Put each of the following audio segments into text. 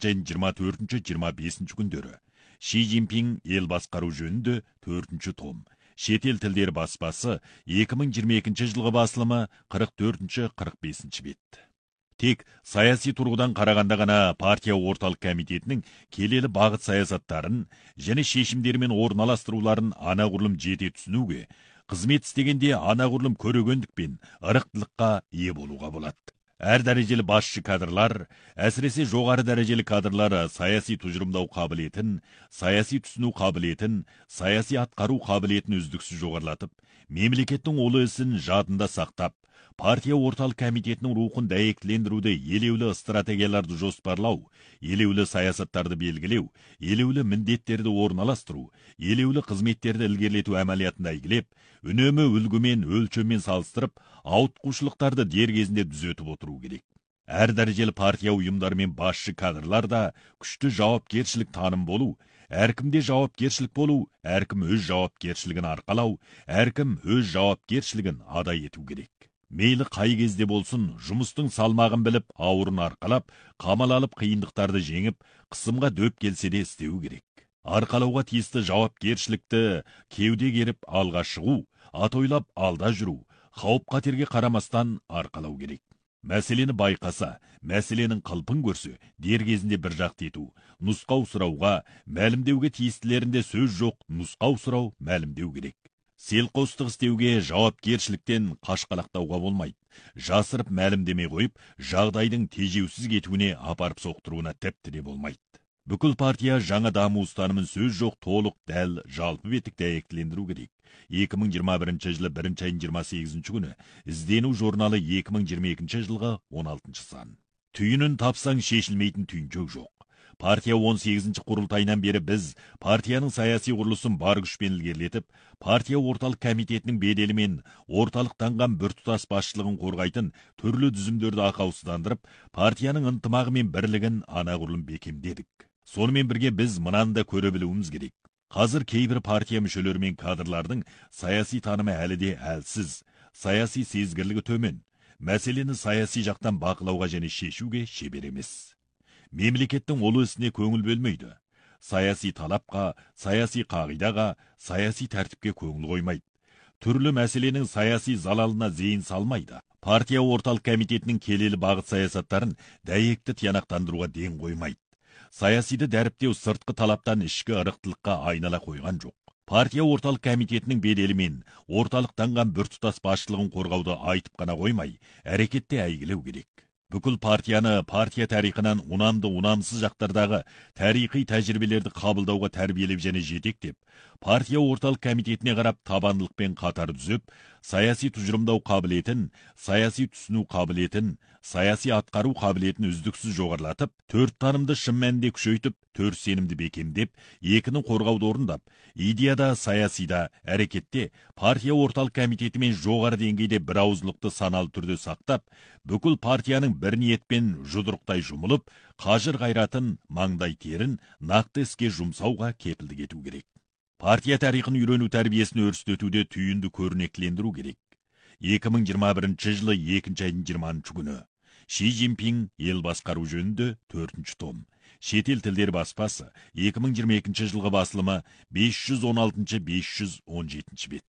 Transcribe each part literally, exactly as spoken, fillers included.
алтыншы айдың жиырма төртінші жиырма бесінші күндері. Ши Цзиньпин ел басқару жөнінде төртінші том. Шетел тілдері баспасы екі мың жиырма екінші жылғы басылымы қырық төртінші қырық бесінші бет. Тек саяси тұрғыдан қарағанда ғана партия орталық комитетінің келелі бағыт саясаттарын және шешімдермен орналастыруларын анағұрлым жете түсінуге, қызмет істегенде анағұрлым көрегендік пен ырықтылыққа ие болуға болады. Әр дәрежелі басшы кадрлар, әсіресе жоғары дәрежелі кадрлар саяси тұжырымдау қабілетін, саяси түсіну қабілетін, саяси атқару қабілетін үздіксіз жоғарылатып, мемлекеттің ұлы ісін жадында сақтап, партия орталық комитетінің рухын дәйектілендіруді, елеулі стратегияларды жоспарлау, елеулі саясаттарды белгілеу, елеулі міндеттерді орналастыру, елеулі қызметтерді ілгерілету әмәлиятында игілеп, үнемі үлгімен, өлшеммен салыстырып, ауытқушылықтарды дер кезінде түзетіп отыру керек. Әр дәрежелі партия ұйымдары мен басшы кадрлар да күшті жауапкершілік таным болу, әркімде жауапкершілік болу, әркім өз жауапкершілігін арқалау, әркім өз жауапкершілігін адай ету керек. Мейлі қай кезде болсын, жұмыстың салмағын біліп, ауырын арқалап, қамал алып қиындықтарды жеңіп, қысымға дөп келсе де істеу керек. Арқалауға тиісті жауапкершілікті кеуде керіп алға шығу, атойлап алда жүру, қауіп-қатерге қарамастан арқалау керек. Мәселені байқаса, мәселенің қылпын көрсе, дер кезінде бір жақты ету, нұсқау сұрауға, мәлімдеуге тиістілерінде сөз жоқ, нұсқау сұрау, мәлімдеу керек. Селқостық істеуге жауапкершіліктен қашқалақтауға болмайды. Жасырып мәлімдемей қойып, жағдайдың тежеусіз кетуіне апарып соқтыруына тіпті де болмайды. Бүкіл партия жаңа даму ұстанымын сөз жоқ, толық, дәл, жалпы бетік дәйектілендіру керек. екі мың жиырма бірінші жылы бірінші айдың жиырма сегізінші күні іздену журналы екі мың жиырма екінші жылғы он алтыншы сан. Түйінін тапсаң шешілмейтін түйіншек жоқ. Партия он сегізінші құрылтайынан бері біз партияның саяси құрылысын бар күшпен ілгерілетіп, партия орталық комитетінің беделі мен орталықтанған біртұтас басшылығын қорғайтын түрлі дүзімдерді ақаусыздандырып, партияның ынтымағы мен бірлігін анағұрлым бекемдедік. Сонымен бірге біз мынаны да көре білуіміз керек. Қазір кейбір партия мүшелері мен кадрлардың саяси танымы әлі де әлсіз, саяси сезгірлігі төмен, мәселені саяси жақтан бақылауға және шешуге шебер емес. Мемлекеттің ұлы ісіне көңіл бөлмейді. Саяси талапқа, саяси қағидаға, саяси тәртіпке көңіл қоймайды. Түрлі мәселенің саяси залалына зейін салмайды. Партия орталық комитетінің келелі бағыт саясаттарын дәйекті тиянақтандыруға ден қоймайды. Саясиді дәріптеу сыртқы талаптан ішкі ырықтылыққа айнала қойған жоқ. Партия орталық комитетінің беделі мен орталықтанған біртұтас басшылығын қорғауды айтып қана қоймай, әрекетте әйгілеу керек. Бүкіл партияны партия тарихынан ұнамды ұнамсыз жақтардағы тарихи тәжірибелерді қабылдауға тәрбиелеп және жетектеп, партия орталық комитетіне қарап табандылықпен қатар түзіп, саяси тұжырымдау қабілетін, саяси түсіну қабілетін, саяси атқару қабілетін үздіксіз жоғарылатып, төрт танымды шын мәнінде күшейтіп, төрт сенімді бекемдеп, екіні қорғауды орындап, идеяда, саясида, әрекетте партия орталық комитетімен жоғары деңгейде бір ауызлықты саналы түрде сақтап, бүкіл партияның бір ниетпен жұдырықтай жұмылып, қажыр қайратын, маңдай терін нақты іске жұмсауға кепілдік ету керек. Партия тарихын үйрену тәрбиесін өрістетуде түйінді көрнектілендіру керек. екі мың жиырма бірінші жылы екінші айдың жиырмасыншы күні Ши Цзиньпин ел басқару жөнінде төртінші том. Шетел тілдері баспасы екі мың жиырма екінші жылғы басылымы бес жүз он алтыншы бес жүз он жетінші бет.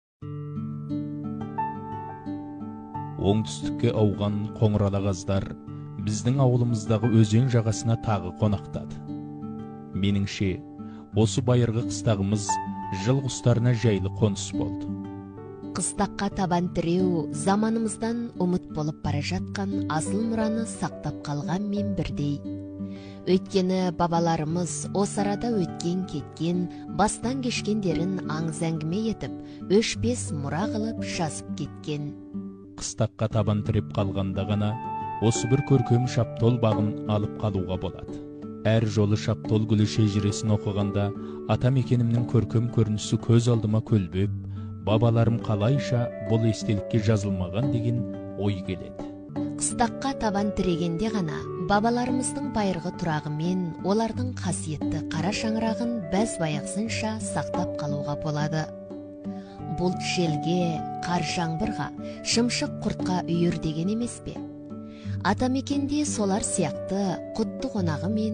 Оңтүстікке ауған қоңырала қаздар біздің ауылымыздағы өзен жағасына тағы қонақтады. Меніңше, осы байырғы қыстағымыз жыл құстарына жайлы қоныс болды. Қыстаққа табан тіреу заманымыздан ұмыт болып бара жатқан асыл мұраны сақтап қалған мен бірдей. Өйткені бабаларымыз осы арада өткен кеткен, бастан кешкендерін аңыз әңгіме етіп, өшпес мұра қылып жазып кеткен. Қыстаққа табан тіреп қалғанда ғана осы бір көркем шаптол бағын алып қалуға болады. Әр жолы шаптол гүлі шежіресін оқығанда ата мекенімнің көркем көрінісі көз алдыма көлбеп, бабаларым қалайша бұл естелікке жазылмаған деген ой келеді. Қыстаққа табан тірегенде ғана бабаларымыздың байырғы тұрағы мен олардың қасиетті қара шаңырағын бәз баяқсынша сақтап қалуға болады. Бұлт желге, қар жаңбырға, шымшық құртқа үйір деген емес пе? Атамекенде солар сияқты құтты қонағы мен